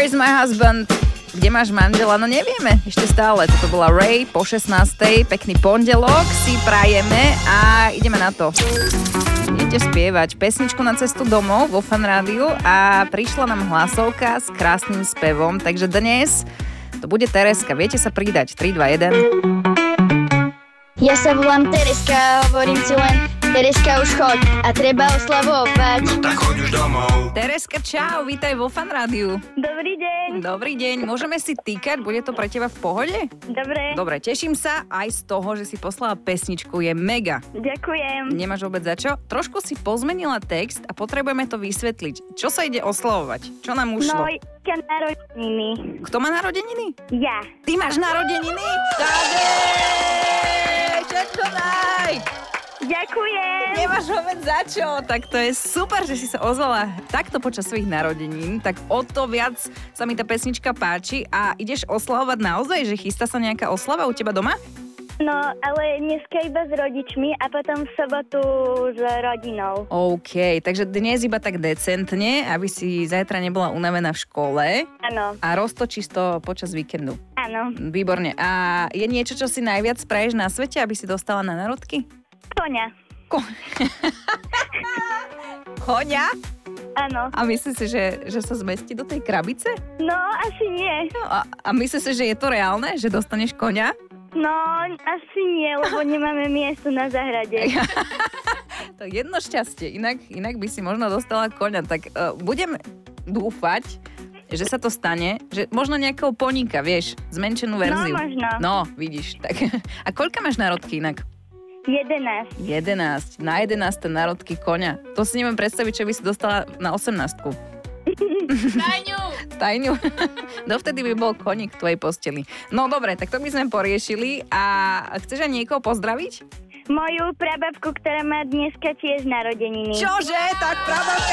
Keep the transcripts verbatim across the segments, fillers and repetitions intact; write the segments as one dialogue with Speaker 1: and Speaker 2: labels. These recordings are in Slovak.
Speaker 1: Where's my husband? Kde máš manžela? No nevieme, ešte stále. Toto bola Ray po šestnástej. Pekný pondelok si prajeme a ideme na to. Idete spievať pesničku na cestu domov vo Fan Rádiu a prišla nám hlasovka s krásnym spevom, takže dnes to bude Tereska. Viete sa pridať? tri, dva, jeden.
Speaker 2: Ja sa volám Tereska, hovorím si len Tereska, už choď a treba oslavovať.
Speaker 3: No tak choď už domov.
Speaker 1: Tereska, čau, vítaj vo Fan Rádiu.
Speaker 2: Dobrý deň.
Speaker 1: Dobrý deň, môžeme si týkať? Bude to pre teba v pohode?
Speaker 2: Dobre.
Speaker 1: Dobre, teším sa aj z toho, že si poslala pesničku, je mega.
Speaker 2: Ďakujem.
Speaker 1: Nemáš vôbec za čo? Trošku si pozmenila text a potrebujeme to vysvetliť. Čo sa ide oslavovať? Čo nám ušlo?
Speaker 2: No, ja narodeniny.
Speaker 1: Kto má narodeniny?
Speaker 2: Ja.
Speaker 1: Ty máš narodeniny? Tade! Všetko daj!
Speaker 2: Ďakujem.
Speaker 1: Nemáš vôbec za čo? Tak to je super, že si sa ozvala takto počas svojich narodenín. Tak o to viac sa mi tá pesnička páči. A ideš oslavovať naozaj? Že chystá sa nejaká oslava u teba doma?
Speaker 2: No, ale dneska iba s rodičmi a potom v sobotu s rodinou.
Speaker 1: OK, takže dnes iba tak decentne, aby si zajtra nebola unavená v škole.
Speaker 2: Áno.
Speaker 1: A roztočíš to počas víkendu.
Speaker 2: Áno.
Speaker 1: Výborne. A je niečo, čo si najviac praješ na svete, aby si dostala na narodky?
Speaker 2: Koňa.
Speaker 1: Ko- Koňa?
Speaker 2: Áno.
Speaker 1: A myslíš si, že, že sa zmestí do tej krabice?
Speaker 2: No, asi nie.
Speaker 1: No, a, a myslíš si, že je to reálne, že dostaneš koňa?
Speaker 2: No, asi nie, lebo nemáme miesto na zahrade.
Speaker 1: To je jedno šťastie, inak, inak by si možno dostala koňa. Tak uh, budem dúfať, že sa to stane, že možno nejakého poníka, vieš, zmenšenú verziu.
Speaker 2: No, možno.
Speaker 1: No, vidíš. Tak. A koľka máš národky inak?
Speaker 2: jedenásť.
Speaker 1: jedenásť. Na jedenáste národky koňa. To si neviem predstaviť, čo by si dostala na osemnástku.
Speaker 2: Tajňu.
Speaker 1: Tajňu. Dovtedy by bol koník v tvojej posteli. No dobre, tak to by sme poriešili. A chceš aj niekoho pozdraviť?
Speaker 2: Moju prababku, ktorá má dneska tiež narodeniny.
Speaker 1: Čože? Tak prababka...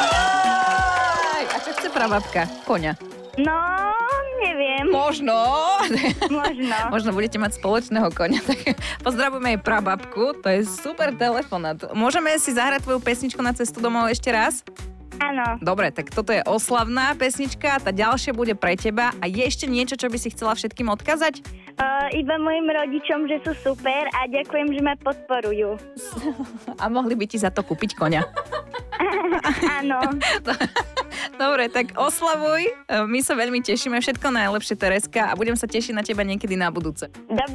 Speaker 1: A čo chce prababka? Koňa.
Speaker 2: No, neviem.
Speaker 1: Možno.
Speaker 2: Možno.
Speaker 1: Možno budete mať spoločného koňa. Tak pozdravujeme jej prababku. To je super telefonát. Môžeme si zahrať tvoju pesničku na cestu domov ešte raz?
Speaker 2: Áno.
Speaker 1: Dobre, tak toto je oslavná pesnička, tá ďalšia bude pre teba. A je ešte niečo, čo by si chcela všetkým odkazať?
Speaker 2: Uh, iba mojim rodičom, že sú super a ďakujem, že ma podporujú.
Speaker 1: A mohli by ti za to kúpiť koňa.
Speaker 2: Áno.
Speaker 1: Dobre, tak oslavuj. My sa veľmi tešíme. Všetko najlepšie, Tereska, a budem sa tešiť na teba niekedy na budúce.
Speaker 2: Dobre.